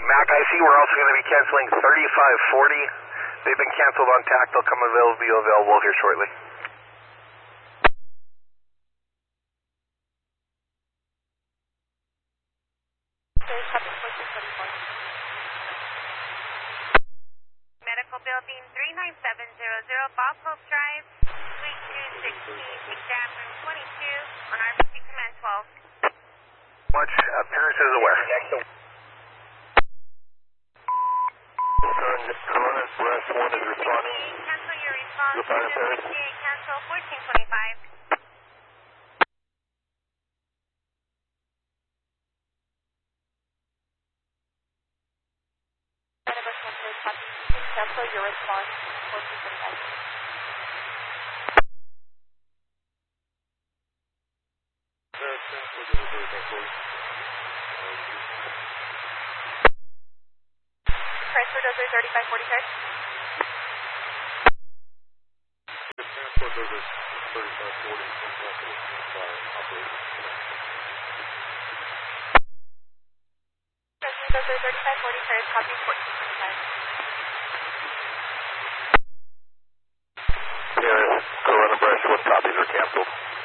Mac, I see we're also going to be canceling 3540. They've been canceled on TAC. They'll be available here shortly. Medical Building 39700, Bob Hope Drive, Suite 216, exam room 22, on RBC Command 12. Much appearances aware. Corona Express 1 is responding. Cancel your response. Goodbye, Paris. Cancel 1425. Cancel your response. 1425. Transfer dozer 3546. Transport dozer 3540. Transfer dozer 3540, copy 1425. Corona Express 1 copies are canceled.